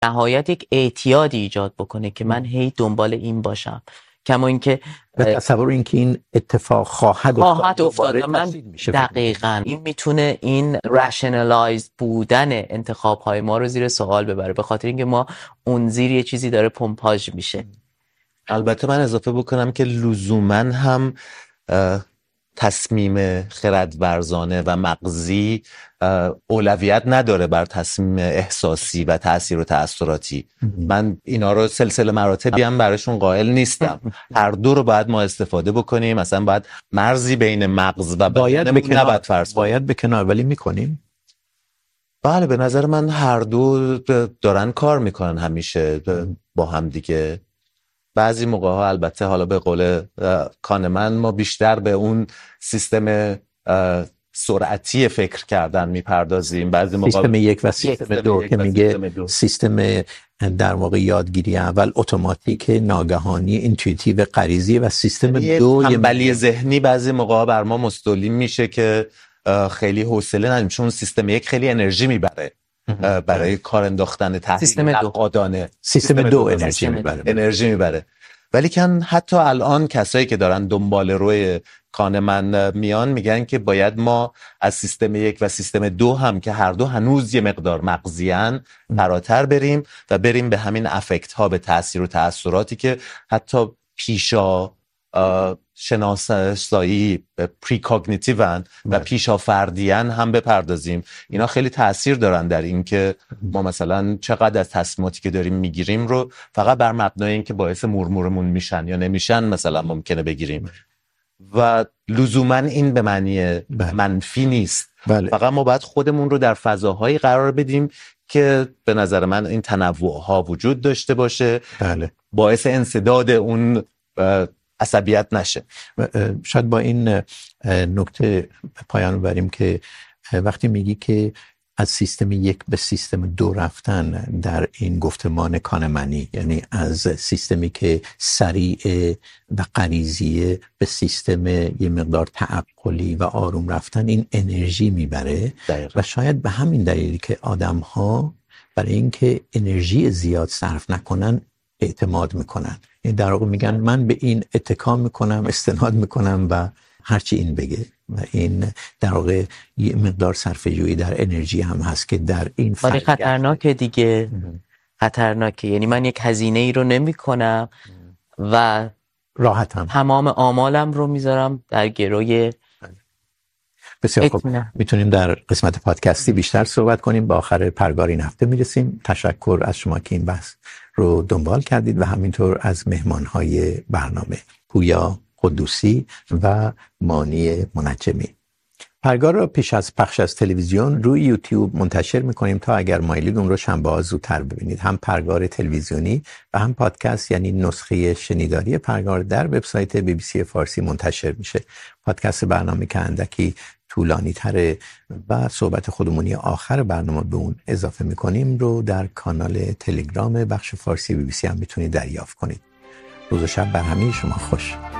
نهایت یک اعتیادی ایجاد بکنه که من هی دنبال این باشم. کما اینکه و تصور این که این اتفاق خواهد افتاد من دقیقاً این میتونه این رشنالایز بودن انتخاب‌های ما رو زیر سوال ببره، به خاطر اینکه ما اون زیر یه چیزی داره پمپاژ میشه. البته من اضافه بکنم که لزوماً هم تصمیم خردورزانه و مغزی اولویت نداره بر تصمیم احساسی و تأثیر و تأثیراتی. من اینا رو سلسله مراتبی هم براشون قائل نیستم. هر دو رو باید ما استفاده بکنیم. مثلا باید مرزی بین مغز و بدنمون نباید فرض کنیم. باید به کنار، ولی میکنیم. بله به نظر من هر دو دارن کار میکنن همیشه با هم دیگه. بعضی موقع ها البته حالا به قول کانمن ما بیشتر به اون سیستم سرعتی فکر کردن میپردازیم. بعضی موقع سیستم یک و سیستم دو که میگه سیستم در واقع یادگیری اول اتوماتیک، ناگهانی، اینتویتیو، غریزی و سیستم دو تنبلی ذهنی بعضی موقع ها بر ما مستولیم میشه که خیلی حوصله نداریم، چون سیستم یک خیلی انرژی میبره برای کار انداختن تحلیل نقادانه. سیستم دو انرژی میبره. ولی کن حتی الان کسایی که دارن دنبال روی کانمن میان میگن که باید ما از سیستم یک و سیستم دو هم که هر دو هنوز یه مقدار مغزیان فراتر بریم و بریم به همین افکت ها، به تاثیر و تأثیراتی که حتی پیشا شناسایی پریکاگنیتیون و پیشا فردیان هم بپردازیم. اینا خیلی تأثیر دارن در این که ما مثلا چقدر از تصمیماتی که داریم میگیریم رو فقط بر مبنای این که باعث مرمورمون میشن یا نمیشن مثلا ممکنه بگیریم و لزوما این به معنی منفی نیست. فقط ما باید خودمون رو در فضاهایی قرار بدیم که به نظر من این تنوع ها وجود داشته باشه. باعث انسداد اون عصبیت نشه. شاید با این نکته پایان بریم که وقتی میگی که از سیستم یک به سیستم دو رفتن در این گفتمان کانمنی، یعنی از سیستمی که سریع و غریزیه به سیستم یه مقدار تعقلی و آروم رفتن، این انرژی میبره و شاید به همین دلیلی که آدم‌ها برای اینکه انرژی زیاد صرف نکنن اعتماد میکنن. این در واقع میگن من به این اتکا میکنم، استناد میکنم و هرچی این بگه و این در واقع یه مقدار صرفه‌جویی در انرژی هم هست که در این ولی خطرناکه دیگه. خطرناکه، یعنی من یک هزینه ای رو نمی کنم و راحتم تمام آمالم رو میذارم در گروی. بسیار خوب، میتونیم در قسمت پادکستی بیشتر صحبت کنیم. به آخر پرگار این هفته میرسیم. تشکر از شما که این بحث رو دنبال کردید و همینطور از مهمانهای برنامه پویا قدوسی و مانی منجمی. پرگار رو پیش از پخش از تلویزیون روی یوتیوب منتشر میکنیم تا اگر مایلید اون رو شنبه‌ها زودتر ببینید. هم پرگار تلویزیونی و هم پادکست، یعنی نسخه شنیداری پرگار در وبسایت BBC فارسی منتشر میشه. پادکست برنامه که اندکی طولانی تره و صحبت خودمونی آخر برنامه به اون اضافه میکنیم رو در کانال تلگرام بخش فارسی BBC هم میتونید دریافت کنید. روز و شب بر همه شما خوش.